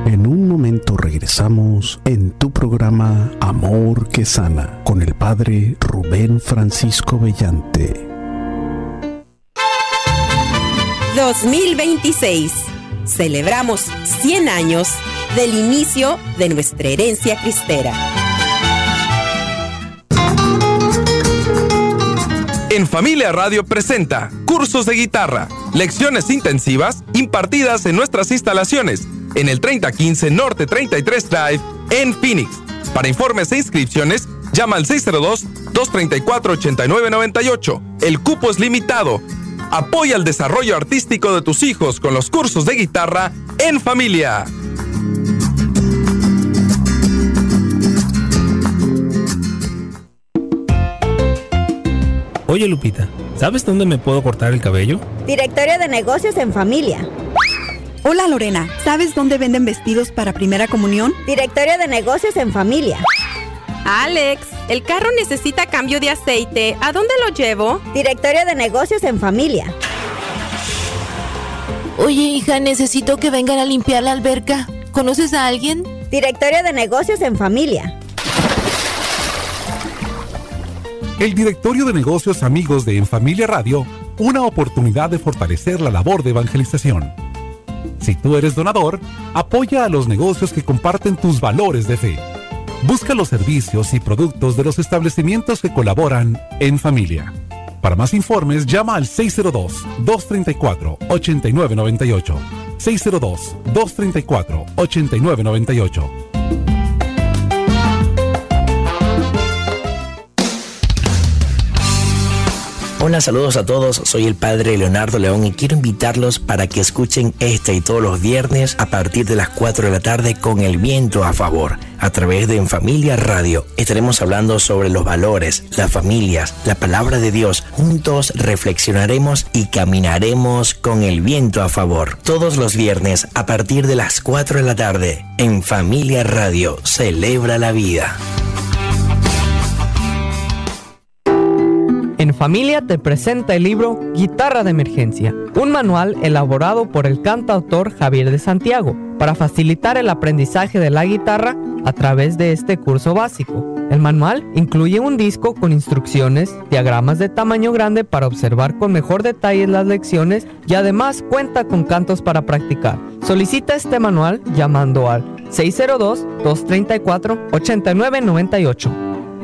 En un momento regresamos en tu programa Amor que Sana con el Padre Rubén Francisco Bellante. 2026. Celebramos 100 años del inicio de nuestra herencia cristera. En Familia Radio presenta cursos de guitarra, lecciones intensivas impartidas en nuestras instalaciones en el 3015 Norte 33 Drive en Phoenix. Para informes e inscripciones, llama al 602-234-8998. El cupo es limitado. Apoya el desarrollo artístico de tus hijos con los cursos de guitarra en familia. Oye, Lupita, ¿sabes dónde me puedo cortar el cabello? Directorio de Negocios en Familia. Hola, Lorena, ¿sabes dónde venden vestidos para primera comunión? Directorio de Negocios en Familia. Alex, el carro necesita cambio de aceite. ¿A dónde lo llevo? Directorio de Negocios en Familia. Oye, hija, necesito que vengan a limpiar la alberca. ¿Conoces a alguien? Directorio de Negocios en Familia. El Directorio de Negocios Amigos de En Familia Radio, una oportunidad de fortalecer la labor de evangelización. Si tú eres donador, apoya a los negocios que comparten tus valores de fe. Busca los servicios y productos de los establecimientos que colaboran en familia. Para más informes, llama al 602-234-8998. 602-234-8998. Hola, saludos a todos, soy el Padre Leonardo León y quiero invitarlos para que escuchen este y todos los viernes a partir de las 4 de la tarde con El Viento a Favor, a través de En Familia Radio. Estaremos hablando sobre los valores, las familias, la palabra de Dios. Juntos reflexionaremos y caminaremos con el viento a favor. Todos los viernes a partir de las 4 de la tarde, En Familia Radio, celebra la vida. En Familia te presenta el libro Guitarra de Emergencia, un manual elaborado por el cantautor Javier de Santiago para facilitar el aprendizaje de la guitarra a través de este curso básico. El manual incluye un disco con instrucciones, diagramas de tamaño grande para observar con mejor detalle las lecciones y además cuenta con cantos para practicar. Solicita este manual llamando al 602-234-8998.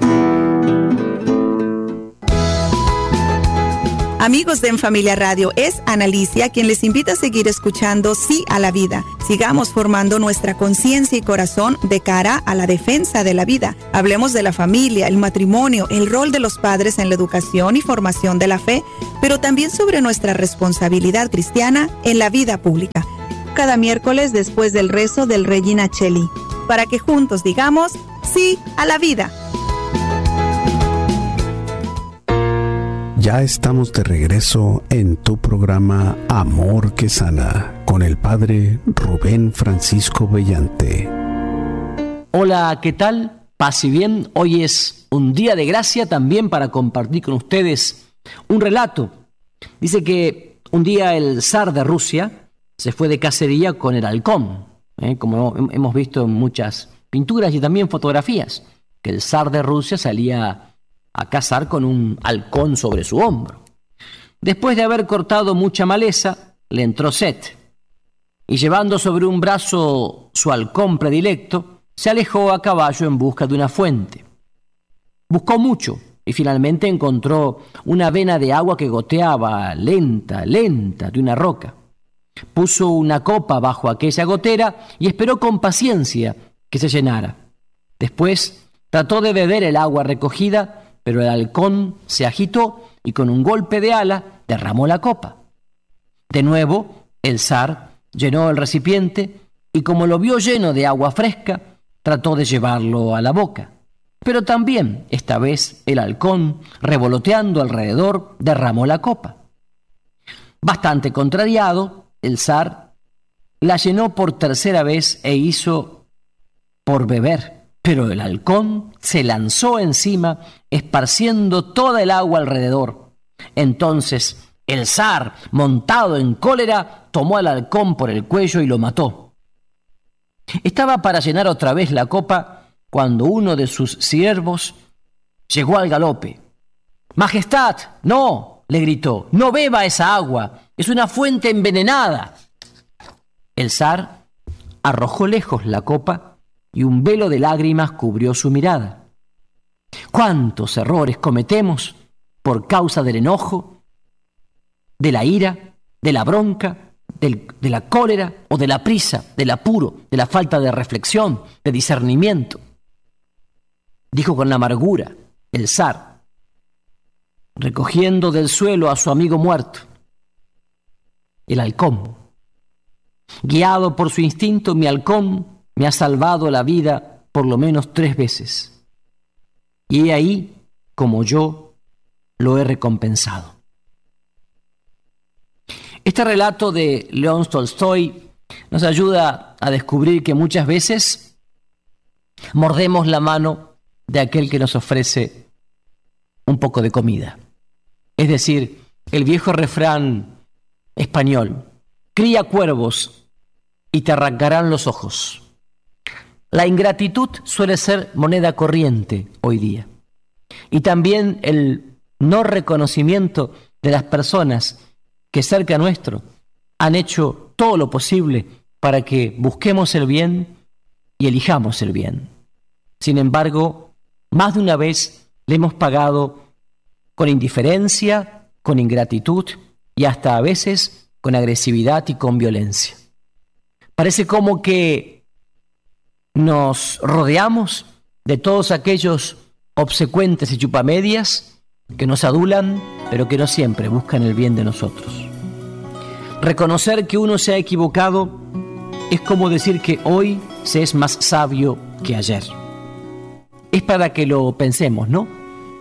Amigos de En Familia Radio, es Ana Alicia quien les invita a seguir escuchando Sí a la Vida. Sigamos formando nuestra conciencia y corazón de cara a la defensa de la vida. Hablemos de la familia, el matrimonio, el rol de los padres en la educación y formación de la fe, pero también sobre nuestra responsabilidad cristiana en la vida pública. Cada miércoles después del rezo del Regina Coeli, para que juntos digamos Sí a la Vida. Ya estamos de regreso en tu programa Amor que Sana con el Padre Rubén Francisco Bellante. Hola, ¿qué tal? Paz y bien. Hoy es un día de gracia también para compartir con ustedes un relato. Dice que un día el zar de Rusia se fue de cacería con el halcón, como hemos visto en muchas pinturas y también fotografías, que el zar de Rusia salía a cazar con un halcón sobre su hombro. Después de haber cortado mucha maleza, le entró sed, y llevando sobre un brazo su halcón predilecto, se alejó a caballo en busca de una fuente. Buscó mucho y finalmente encontró una vena de agua que goteaba lenta, de una roca. Puso una copa bajo aquella gotera y esperó con paciencia que se llenara. Después trató de beber el agua recogida, pero el halcón se agitó y con un golpe de ala derramó la copa. De nuevo, el zar llenó el recipiente y como lo vio lleno de agua fresca, trató de llevarlo a la boca. Pero también, esta vez, el halcón, revoloteando alrededor, derramó la copa. Bastante contrariado, el zar la llenó por tercera vez e hizo por beber. Pero el halcón se lanzó encima, esparciendo toda el agua alrededor. Entonces el zar, montado en cólera, tomó al halcón por el cuello y lo mató. Estaba para llenar otra vez la copa cuando uno de sus siervos llegó al galope. «Majestad, no», le gritó, «no beba esa agua, es una fuente envenenada». El zar arrojó lejos la copa y un velo de lágrimas cubrió su mirada. ¿Cuántos errores cometemos por causa del enojo, de la ira, de la bronca, de la cólera o de la prisa, del apuro, de la falta de reflexión, de discernimiento? Dijo con amargura el zar, recogiendo del suelo a su amigo muerto, el halcón. Guiado por su instinto, mi halcón me ha salvado la vida por lo menos 3 veces. Y he ahí como yo lo he recompensado. Este relato de León Tolstoy nos ayuda a descubrir que muchas veces mordemos la mano de aquel que nos ofrece un poco de comida. Es decir, el viejo refrán español, cría cuervos y te arrancarán los ojos. La ingratitud suele ser moneda corriente hoy día. Y también el no reconocimiento de las personas que cerca nuestro han hecho todo lo posible para que busquemos el bien y elijamos el bien. Sin embargo, más de una vez le hemos pagado con indiferencia, con ingratitud y hasta a veces con agresividad y con violencia. Parece como que nos rodeamos de todos aquellos obsecuentes y chupamedias que nos adulan, pero que no siempre buscan el bien de nosotros. Reconocer que uno se ha equivocado es como decir que hoy se es más sabio que ayer. Es para que lo pensemos, ¿no?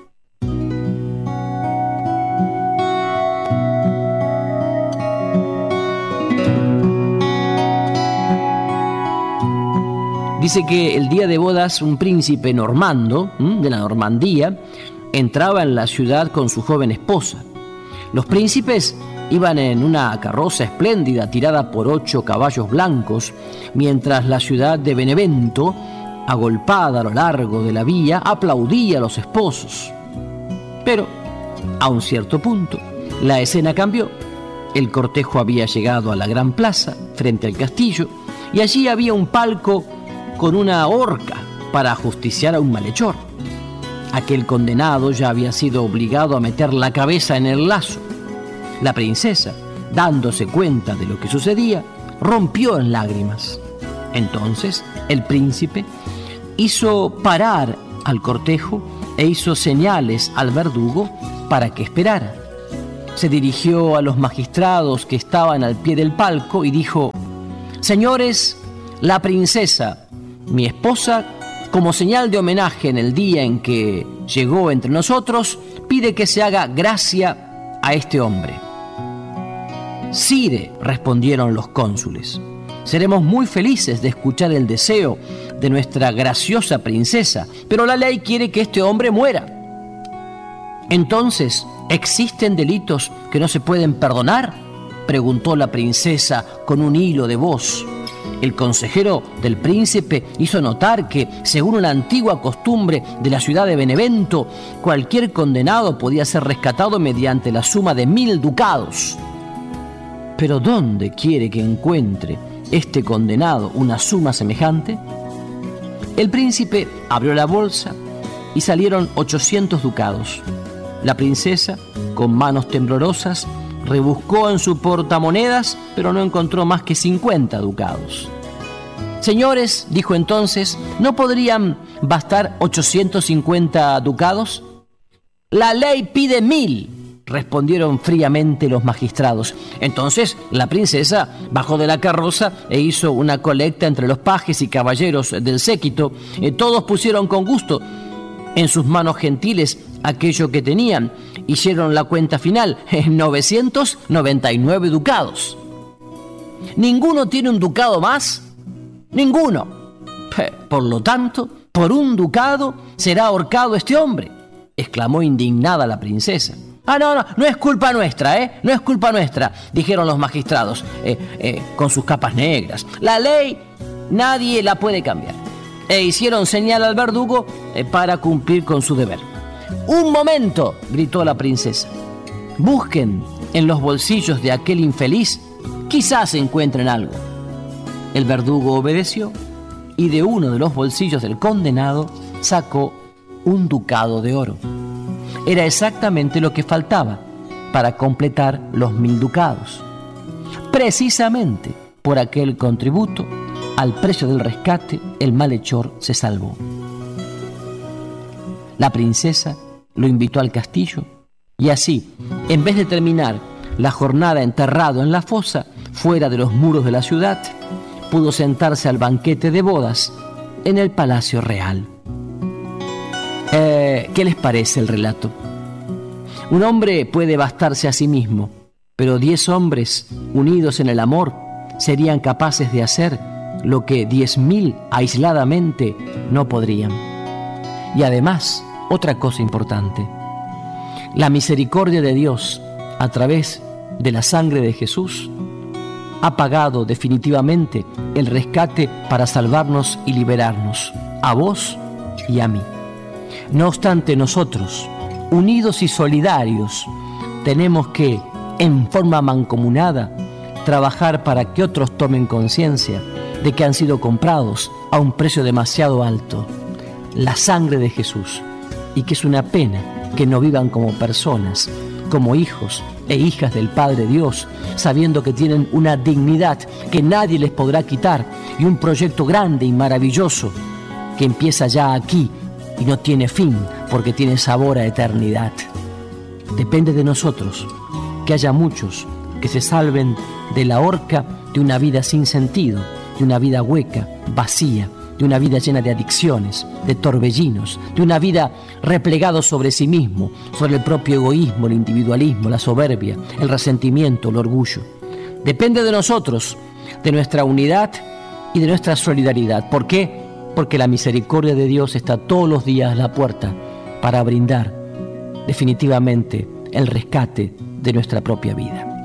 Dice que el día de bodas un príncipe normando, de la Normandía, entraba en la ciudad con su joven esposa. Los príncipes iban en una carroza espléndida tirada por 8 caballos blancos, mientras la ciudad de Benevento, agolpada a lo largo de la vía, aplaudía a los esposos. Pero, a un cierto punto, la escena cambió. El cortejo había llegado a la gran plaza, frente al castillo, y allí había un palco con una horca para ajusticiar a un malhechor. Aquel condenado ya había sido obligado a meter la cabeza en el lazo. La princesa, dándose cuenta de lo que sucedía, rompió en lágrimas. Entonces, el príncipe hizo parar al cortejo e hizo señales al verdugo para que esperara. Se dirigió a los magistrados que estaban al pie del palco y dijo: «Señores, la princesa, mi esposa, como señal de homenaje en el día en que llegó entre nosotros, pide que se haga gracia a este hombre». «Sire», respondieron los cónsules, «seremos muy felices de escuchar el deseo de nuestra graciosa princesa, pero la ley quiere que este hombre muera». «Entonces, ¿existen delitos que no se pueden perdonar?», preguntó la princesa con un hilo de voz. El consejero del príncipe hizo notar que, según una antigua costumbre de la ciudad de Benevento, cualquier condenado podía ser rescatado mediante la suma de 1000 ducados. ¿Pero dónde quiere que encuentre este condenado una suma semejante? El príncipe abrió la bolsa y salieron 800 ducados. La princesa, con manos temblorosas, rebuscó en su portamonedas, pero no encontró más que 50 ducados. «Señores», dijo entonces, «¿no podrían bastar 850 ducados?» «La ley pide 1000», respondieron fríamente los magistrados. Entonces la princesa bajó de la carroza e hizo una colecta entre los pajes y caballeros del séquito. Todos pusieron con gusto en sus manos gentiles aquello que tenían. Hicieron la cuenta final, 999 ducados. ¿Ninguno tiene un ducado más? Ninguno. Por lo tanto, por un ducado será ahorcado este hombre, exclamó indignada la princesa. No es culpa nuestra, no es culpa nuestra, dijeron los magistrados, con sus capas negras. La ley Nadie la puede cambiar. E hicieron señal al verdugo para cumplir con su deber. ¡Un momento!, gritó la princesa. Busquen en los bolsillos de aquel infeliz, quizás encuentren algo. El verdugo obedeció y de uno de los bolsillos del condenado sacó un ducado de oro. Era exactamente lo que faltaba para completar los 1000 ducados. Precisamente por aquel contributo, al precio del rescate, el malhechor se salvó. La princesa lo invitó al castillo y así, en vez de terminar la jornada enterrado en la fosa, fuera de los muros de la ciudad, pudo sentarse al banquete de bodas en el Palacio Real. ¿Qué les parece el relato? Un hombre puede bastarse a sí mismo, pero 10 hombres unidos en el amor serían capaces de hacer lo que 10.000 aisladamente no podrían. Y además, otra cosa importante, la misericordia de Dios a través de la sangre de Jesús ha pagado definitivamente el rescate para salvarnos y liberarnos, a vos y a mí. No obstante, nosotros, unidos y solidarios, tenemos que, en forma mancomunada, trabajar para que otros tomen conciencia de que han sido comprados a un precio demasiado alto, la sangre de Jesús, y que es una pena que no vivan como personas, como hijos e hijas del Padre Dios, sabiendo que tienen una dignidad que nadie les podrá quitar y un proyecto grande y maravilloso que empieza ya aquí y no tiene fin porque tiene sabor a eternidad. Depende de nosotros que haya muchos que se salven de la horca de una vida sin sentido, de una vida hueca, vacía, de una vida llena de adicciones, de torbellinos, de una vida replegado sobre sí mismo, sobre el propio egoísmo, el individualismo, la soberbia, el resentimiento, el orgullo. Depende de nosotros, de nuestra unidad y de nuestra solidaridad. ¿Por qué? Porque la misericordia de Dios está todos los días a la puerta para brindar definitivamente el rescate de nuestra propia vida.